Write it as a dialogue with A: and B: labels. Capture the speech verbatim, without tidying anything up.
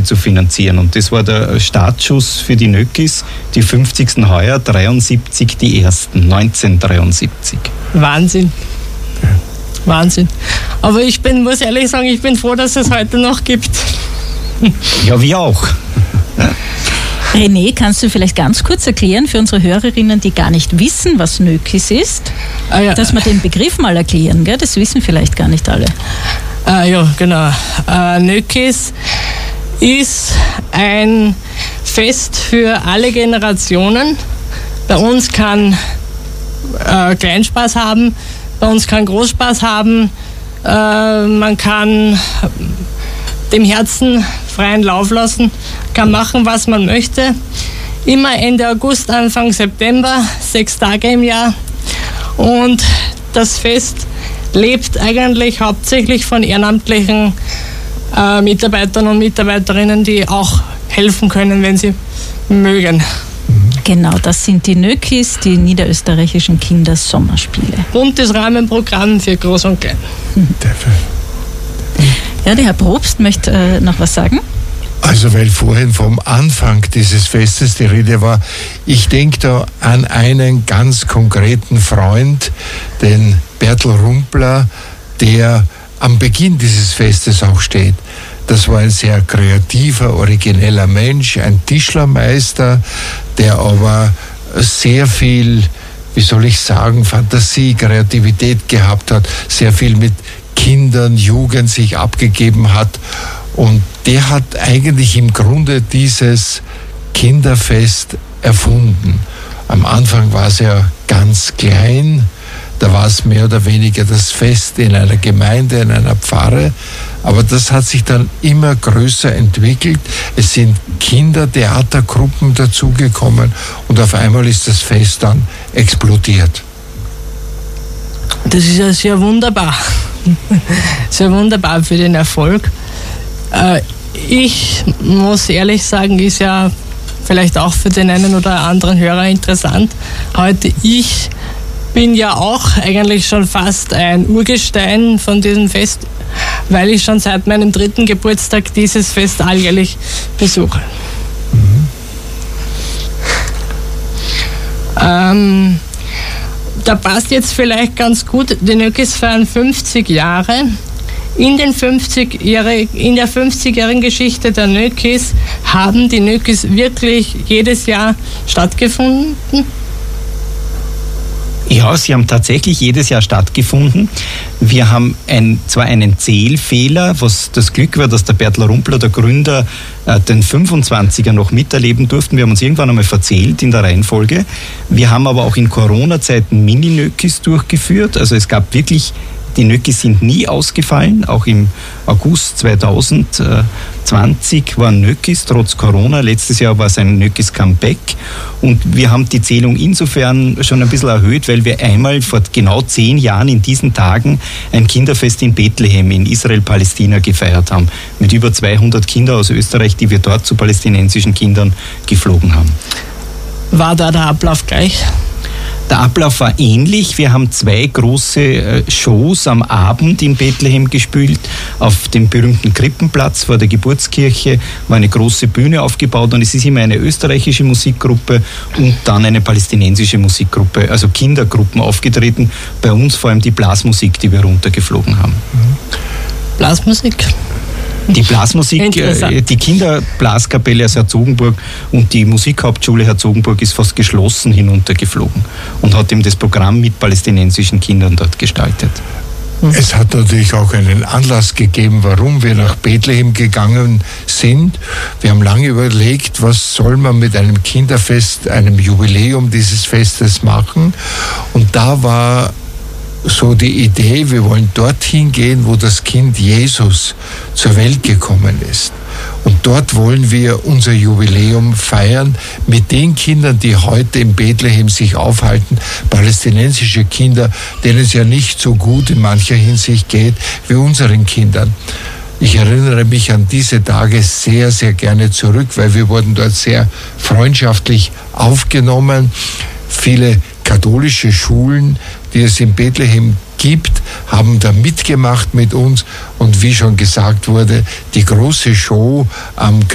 A: zu finanzieren. Und das war der Startschuss für die Nöckis. Die fünfzigsten heuer, dreiundsiebzig die ersten, neunzehnhundertdreiundsiebzig.
B: Wahnsinn. Wahnsinn. Aber ich bin, muss ehrlich sagen, ich bin froh, dass es heute noch gibt.
A: Ja, wir auch.
C: René, kannst du vielleicht ganz kurz erklären für unsere Hörerinnen, die gar nicht wissen, was Nöckis ist,
B: ah, ja.
C: dass wir den Begriff mal erklären, gell? Das wissen vielleicht gar nicht alle.
B: Ah, ja, genau. Äh, Nöckis ist ein Fest für alle Generationen. Bei uns kann äh, Kleinspaß haben, bei uns kann Großspaß haben, äh, man kann dem Herzen freien Lauf lassen, kann machen, was man möchte. Immer Ende August, Anfang September, sechs Tage im Jahr. Und das Fest lebt eigentlich hauptsächlich von ehrenamtlichen äh, Mitarbeitern und Mitarbeiterinnen, die auch helfen können, wenn sie mögen.
C: Genau, das sind die Nöckis, die niederösterreichischen Kindersommerspiele.
B: Buntes Rahmenprogramm für Groß und Klein.
C: Mhm. Ja, der Herr Probst möchte äh, noch was sagen.
D: Also weil vorhin vom Anfang dieses Festes die Rede war, ich denke da an einen ganz konkreten Freund, den Bertel Rumpler, der am Beginn dieses Festes auch steht. Das war ein sehr kreativer, origineller Mensch, ein Tischlermeister, der aber sehr viel, wie soll ich sagen, Fantasie, Kreativität gehabt hat, sehr viel mit Kindern, Jugend sich abgegeben hat. Und der hat eigentlich im Grunde dieses Kinderfest erfunden. Am Anfang war es ja ganz klein, da war es mehr oder weniger das Fest in einer Gemeinde, in einer Pfarre. Aber das hat sich dann immer größer entwickelt. Es sind Kindertheatergruppen dazugekommen und auf einmal ist das Fest dann explodiert.
B: Das ist ja sehr wunderbar. Sehr wunderbar für den Erfolg. Äh, ich muss ehrlich sagen, ist ja vielleicht auch für den einen oder anderen Hörer interessant. Heute, ich bin ja auch eigentlich schon fast ein Urgestein von diesem Fest, weil ich schon seit meinem dritten Geburtstag dieses Fest alljährlich besuche. Mhm. Ähm, da passt jetzt vielleicht ganz gut, die Nöckis feiern fünfzig Jahre. In, den fünfzigjährigen, in der fünfzigjährigen Geschichte der Nöckis haben die Nöckis wirklich jedes Jahr stattgefunden.
A: Ja, sie haben tatsächlich jedes Jahr stattgefunden. Wir haben ein, zwar einen Zählfehler, was das Glück war, dass der Bertel Rumpler, der Gründer, äh, den fünfundzwanziger noch miterleben durften. Wir haben uns irgendwann einmal verzählt in der Reihenfolge. Wir haben aber auch in Corona-Zeiten Mini-Nöckis durchgeführt. Also es gab wirklich, die Nöckis sind nie ausgefallen. Auch im August zweitausendzwanzig waren Nöckis, trotz Corona. Letztes Jahr war es ein Nöckis-Comeback. Und wir haben die Zählung insofern schon ein bisschen erhöht, weil wir einmal vor genau zehn Jahren in diesen Tagen ein Kinderfest in Bethlehem in Israel-Palästina gefeiert haben. Mit über zweihundert Kindern aus Österreich, die wir dort zu palästinensischen Kindern geflogen haben.
B: War da der Ablauf gleich?
A: Der Ablauf war ähnlich. Wir haben zwei große Shows am Abend in Bethlehem gespielt. Auf dem berühmten Krippenplatz vor der Geburtskirche war eine große Bühne aufgebaut und es ist immer eine österreichische Musikgruppe und dann eine palästinensische Musikgruppe, also Kindergruppen aufgetreten. Bei uns vor allem die Blasmusik, die wir runtergeflogen haben.
B: Blasmusik?
A: Die Blasmusik, die Kinderblaskapelle aus Herzogenburg und die Musikhauptschule Herzogenburg ist fast geschlossen hinuntergeflogen und hat eben das Programm mit palästinensischen Kindern dort gestaltet.
D: Es hat natürlich auch einen Anlass gegeben, warum wir nach Bethlehem gegangen sind. Wir haben lange überlegt, was soll man mit einem Kinderfest, einem Jubiläum dieses Festes machen. Und da war so die Idee, wir wollen dorthin gehen, wo das Kind Jesus zur Welt gekommen ist. Und dort wollen wir unser Jubiläum feiern mit den Kindern, die heute in Bethlehem sich aufhalten, palästinensische Kinder, denen es ja nicht so gut in mancher Hinsicht geht wie unseren Kindern. Ich erinnere mich an diese Tage sehr, sehr gerne zurück, weil wir wurden dort sehr freundschaftlich aufgenommen. Viele katholische Schulen, die es in Bethlehem gibt, haben da mitgemacht mit uns. Und wie schon gesagt wurde, die große Show am